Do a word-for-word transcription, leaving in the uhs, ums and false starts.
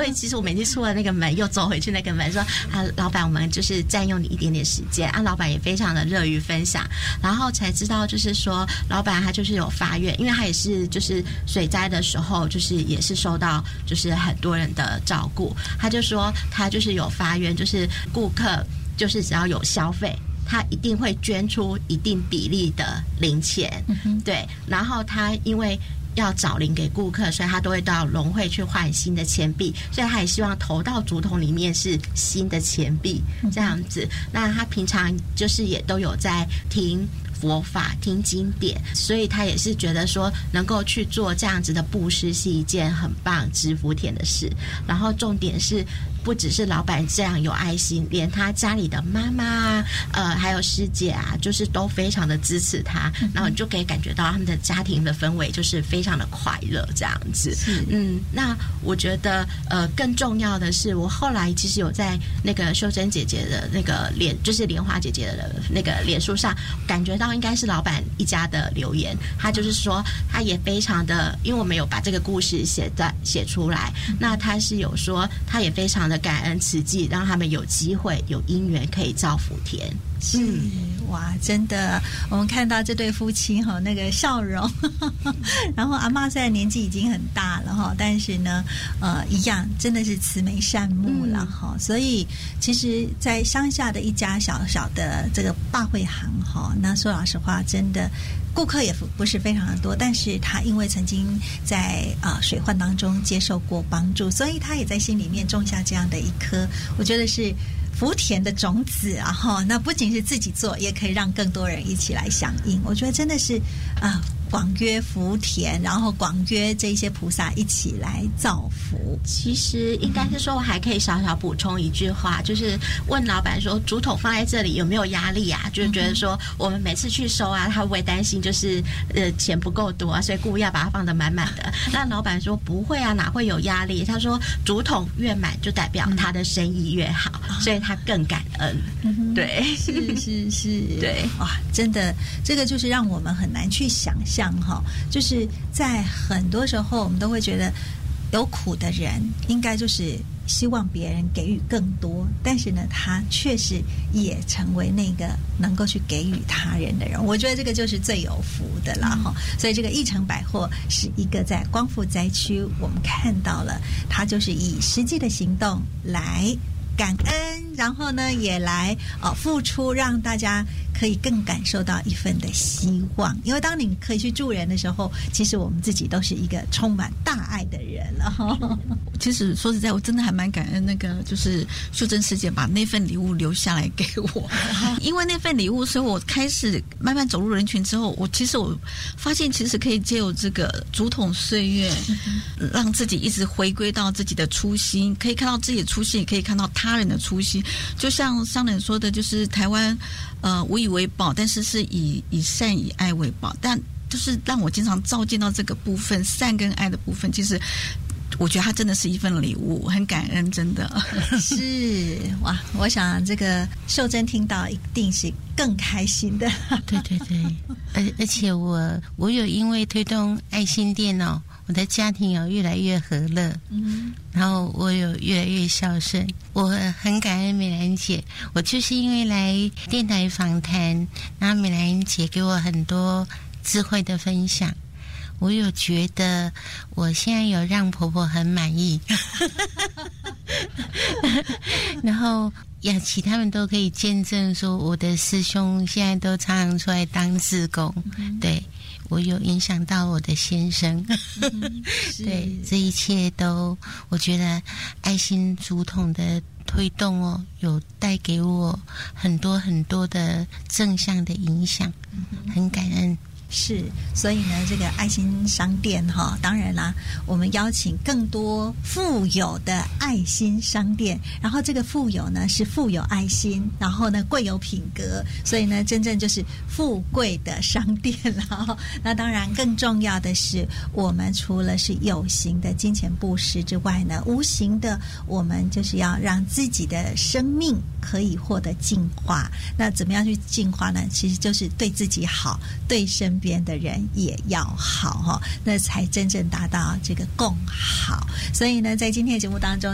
所以其实我每次出了那个门又走回去那个门说啊，老板我们就是占用你一点点时间啊，老板也非常的乐于分享，然后才知道就是说老板他就是有发愿，因为他也是就是水灾的时候就是也是受到就是很多人的照顾，他就说他就是有发愿，就是顾客就是只要有消费他一定会捐出一定比例的零钱、嗯、对，然后他因为要找零给顾客，所以他都会到农会去换新的钱币，所以他也希望投到竹筒里面是新的钱币这样子。那他平常就是也都有在听佛法听经典，所以他也是觉得说能够去做这样子的布施是一件很棒植福田的事。然后重点是不只是老板这样有爱心，连他家里的妈妈呃还有师姐啊就是都非常的支持他，然后你就可以感觉到他们的家庭的氛围就是非常的快乐这样子。嗯，那我觉得呃更重要的是，我后来其实有在那个秀珍姐姐的那个脸就是莲花姐姐的那个脸书上感觉到应该是老板一家的留言，他就是说他也非常的，因为我们有把这个故事写在写出来，那他是有说他也非常的感恩慈济，让他们有机会有因缘可以造福田。 是、嗯、哇，真的，我们看到这对夫妻哈那个笑容，呵呵，然后阿嬷虽然年纪已经很大了哈，但是呢，呃，一样真的是慈眉善目了哈、嗯。所以其实，在乡下的一家小小的这个霸会行哈，那说老实话，真的顾客也不是非常的多，但是他因为曾经在啊、呃、水患当中接受过帮助，所以他也在心里面种下这样的一颗，我觉得是福田的种子啊哈。那不仅是自己做，也可以让更多人一起来响应。我觉得真的是啊、呃，广约福田，然后广约这些菩萨一起来造福。 其实应该是说，我还可以小小补充一句话，就是问老板说，竹筒放在这里有没有压力啊？就是觉得说，我们每次去收啊，他会不会担心就是呃钱不够多啊，所以故意要把它放得满满的。那老板说不会啊，哪会有压力？他说竹筒越满就代表他的生意越好，嗯、所以他更感恩。嗯、对， 是是是， 对， 哇，真的，这个就是让我们很难去想象哈，就是在很多时候我们都会觉得有苦的人应该就是希望别人给予更多，但是呢他确实也成为那个能够去给予他人的人，我觉得这个就是最有福的啦哈、嗯。所以这个义成百货是一个在光复灾区我们看到了他就是以实际的行动来感恩，然后呢也来呃付出，让大家可以更感受到一份的希望。因为当你可以去助人的时候，其实我们自己都是一个充满大爱的人了。 其实说实在，我真的还蛮感恩那个就是秀珍师姐把那份礼物留下来给我，因为那份礼物，所以我开始慢慢走入人群之后，我其实我发现其实可以借由这个竹筒岁月，让自己一直回归到自己的初心，可以看到自己的初心，也可以看到他人的初心。就像商人说的，就是台湾呃无以为报，但是是以以善以爱为宝，但就是让我经常照见到这个部分，善跟爱的部分，其实我觉得它真的是一份礼物，很感恩，真的是哇！我想这个秀珍听到一定是更开心的。 对对对，而而且我我有因为推动爱心店哦，我的家庭有越来越和乐，嗯，然后我有越来越孝顺，我很感恩美兰姐。我就是因为来电台访谈，然后美兰姐给我很多智慧的分享。我有觉得我现在有让婆婆很满意然后雅琪他们都可以见证说我的师兄现在都常常出来当志工、嗯、对，我有影响到我的先生、嗯、对，这一切都我觉得爱心竹筒的推动哦，有带给我很多很多的正向的影响、嗯、很感恩。 是，所以呢，这个爱心商店哈，当然啦，我们邀请更多富有的爱心商店，然后这个富有呢是富有爱心，然后呢贵有品格，所以呢真正就是富贵的商店了。那当然更重要的是，我们除了是有形的金钱布施之外呢，无形的我们就是要让自己的生命可以获得净化。那怎么样去净化呢？其实就是对自己好，对身边的人也要好哈，那才真正达到这个共好。所以呢，在今天的节目当中。